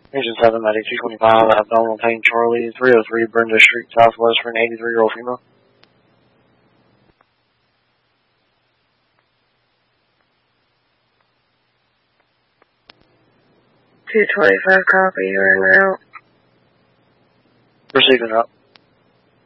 Agent 7, Medic 225, abdominal pain, Charlie, 303 Brenda Street, Southwest, for an 83-year-old female. $225 copy, you're en route. Receiving up.